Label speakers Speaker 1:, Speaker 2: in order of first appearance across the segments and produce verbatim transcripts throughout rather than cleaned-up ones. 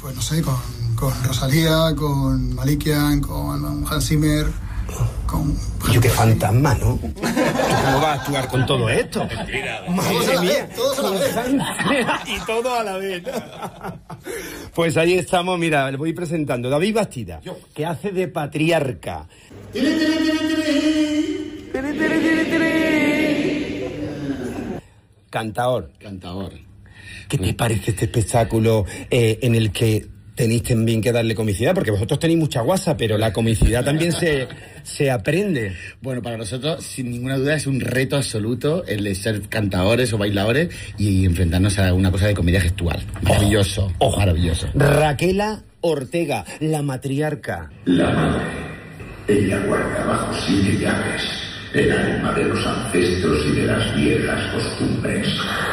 Speaker 1: pues no sé, con, con Rosalía, con Malikian, con Hans Zimmer, con...
Speaker 2: Yo qué fantasma, ¿no? ¿Cómo vas a actuar con todo esto?
Speaker 1: Mentira. Madre mía, todos a la vez.
Speaker 2: Y todo a la vez. Pues ahí estamos, mira, le voy presentando. David Bastida, que hace de patriarca. Cantaor.
Speaker 3: Cantaor.
Speaker 2: ¿Qué te parece este espectáculo eh, en el que tenéis también que darle comicidad? Porque vosotros tenéis mucha guasa, pero la comicidad también se, se aprende.
Speaker 3: Bueno, para nosotros, sin ninguna duda, es un reto absoluto el de ser cantadores o bailadores y enfrentarnos a una cosa de comedia gestual. Maravilloso,
Speaker 2: oh, oh.
Speaker 3: maravilloso.
Speaker 2: Raquela Ortega, la matriarca.
Speaker 4: La madre. Ella guarda bajo siete llaves el alma de los ancestros y de las viejas costumbres.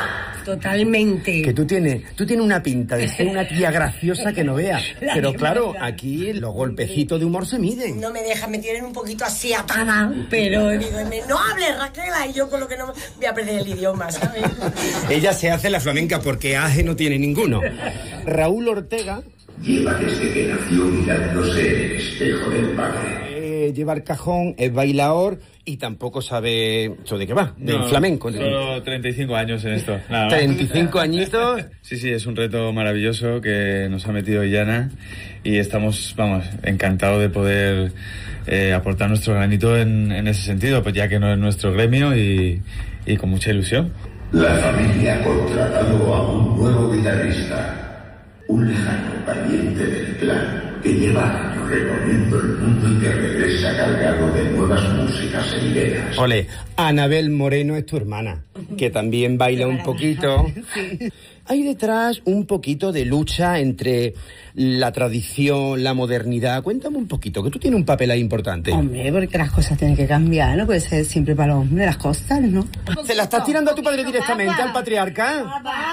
Speaker 5: Totalmente.
Speaker 2: Que tú tienes, tú tienes una pinta de ser una tía graciosa que no veas. Pero claro, aquí los golpecitos de humor se miden.
Speaker 5: No me deja, me tienen un poquito así atada, pero digo, no hables, Raquela, y yo con lo que no voy a perder el idioma, ¿sabes?
Speaker 2: Ella se hace la flamenca porque aje no tiene ninguno. Raúl Ortega
Speaker 4: lleva desde que nació mirándose en el espejo del padre.
Speaker 2: Eh, lleva el cajón, es bailador y tampoco sabe eso de qué va, del
Speaker 6: no,
Speaker 2: flamenco.
Speaker 6: Solo treinta y cinco años en esto. Nada más.
Speaker 2: treinta y cinco añitos.
Speaker 6: Sí, sí, es un reto maravilloso que nos ha metido Illana y estamos, vamos, encantados de poder eh, aportar nuestro granito en, en ese sentido, pues ya que no es nuestro gremio y, y con mucha ilusión.
Speaker 4: La familia ha contratado a un nuevo guitarrista. Un lejano pariente del clan que lleva años recorriendo el mundo y que regresa cargado de nuevas músicas e ideas.
Speaker 2: Ole, Anabel Moreno es tu hermana, que también baila un poquito. Sí. Hay detrás un poquito de lucha entre la tradición, la modernidad. Cuéntame un poquito, que tú tienes un papel ahí importante.
Speaker 7: Hombre, porque las cosas tienen que cambiar, no puede ser siempre para los hombres las cosas, ¿no?
Speaker 2: ¿Se la estás tirando a tu padre directamente, al patriarca?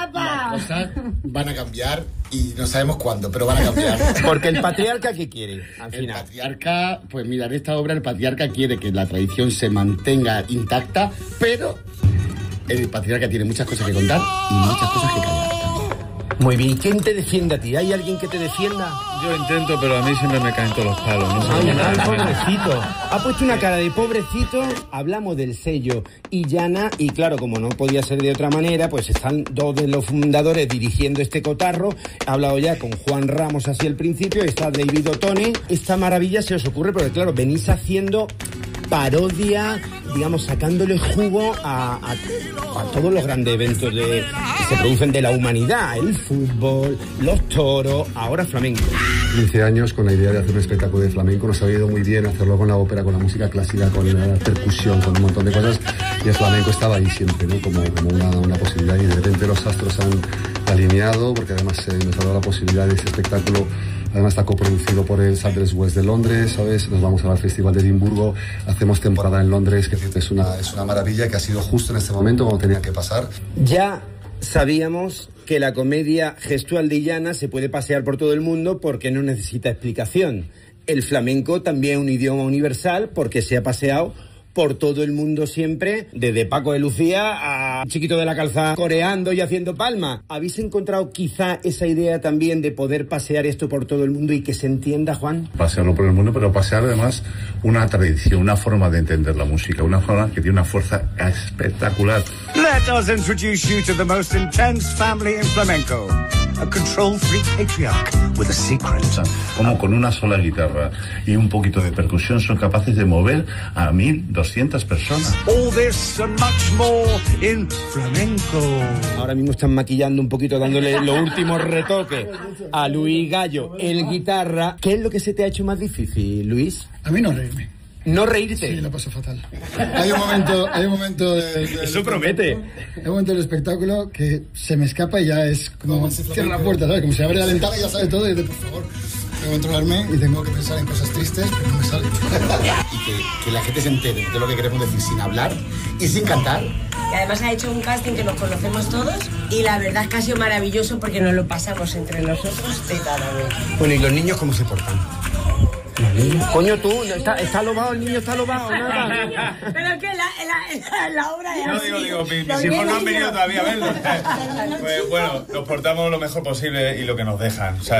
Speaker 3: Las cosas van a cambiar y no sabemos cuándo, pero van a cambiar.
Speaker 2: Porque el patriarca, ¿qué quiere al final?
Speaker 3: El patriarca, pues mira, en esta obra el patriarca quiere que la tradición se mantenga intacta, pero el patriarca tiene muchas cosas que contar y muchas cosas que callar también.
Speaker 2: Muy bien, ¿quién te defiende a ti? ¿Hay alguien que te defienda?
Speaker 6: Yo intento, pero a mí siempre me caen todos los palos. No sé
Speaker 2: Ay,
Speaker 6: cómo
Speaker 2: ay,
Speaker 6: nada.
Speaker 2: pobrecito. Ha puesto una cara de pobrecito. Hablamos del sello Illana y claro, como no podía ser de otra manera, pues están dos de los fundadores dirigiendo este cotarro. He hablado ya con Juan Ramos así al principio, está David Ottone. Esta maravilla se os ocurre porque claro, venís haciendo parodia, digamos, sacándole jugo a, a, a todos los grandes eventos de, que se producen de la humanidad, el fútbol, los toros, ahora flamenco.
Speaker 8: quince años con la idea de hacer un espectáculo de flamenco, nos ha ido muy bien hacerlo con la ópera, con la música clásica, con la percusión, con un montón de cosas, y el flamenco estaba ahí siempre, ¿no? Como, como una, una posibilidad, y de repente los astros han alineado, porque además eh, nos ha dado la posibilidad de ese espectáculo. Además está coproducido por el Sanders West de Londres, ¿sabes? Nos vamos al Festival de Edimburgo, hacemos temporada en Londres, que es una, es una maravilla, que ha sido justo en este momento cuando tenía que pasar.
Speaker 2: Ya sabíamos que la comedia gestual de Illana se puede pasear por todo el mundo porque no necesita explicación. El flamenco también es un idioma universal porque se ha paseado por todo el mundo siempre, desde Paco de Lucía a Chiquito de la Calzada coreando y haciendo palmas. ¿Habéis encontrado quizá esa idea también de poder pasear esto por todo el mundo y que se entienda, Juan?
Speaker 4: Pasearlo por el mundo, pero pasear además una tradición, una forma de entender la música, una forma que tiene una fuerza espectacular.
Speaker 9: Let us introduce you to the most intense family in flamenco. A control-freak patriarch with a secret.
Speaker 4: Como con una sola guitarra y un poquito de percusión son capaces de mover a mil doscientas personas.
Speaker 9: All this and much more in flamenco.
Speaker 2: Ahora mismo están maquillando un poquito, dándole los últimos retoques a Luis Gallo, el guitarra. ¿Qué es lo que se te ha hecho más difícil, Luis?
Speaker 1: A mí no reírme.
Speaker 2: ¿No reírte?
Speaker 1: Sí, lo paso fatal. Hay un momento, hay un momento de, de,
Speaker 2: Eso promete.
Speaker 1: Hay un momento del espectáculo que se me escapa y ya es como cierra la puerta, ¿sabes? Como se abre la ventana y ya sabe todo y dice, por favor, tengo que controlarme y tengo que pensar en cosas tristes, pero no me sale.
Speaker 3: Y que, que la gente se entere de lo que queremos decir sin hablar y sin cantar.
Speaker 5: Y además ha hecho un casting que nos conocemos todos y la verdad es que ha sido maravilloso porque nos lo pasamos entre nosotros tetadamente.
Speaker 2: Bueno, ¿y los niños cómo se portan? Coño, tú, está, está lobado, el niño está lobado, nada.
Speaker 5: Pero que la, la, la, la obra es
Speaker 6: No,
Speaker 5: así.
Speaker 6: digo, digo, mis,
Speaker 5: Los
Speaker 6: mis hijos no han
Speaker 5: niños-
Speaker 6: venido todavía a verlo. Pues bueno, nos portamos lo mejor posible y lo que nos dejan. O sea,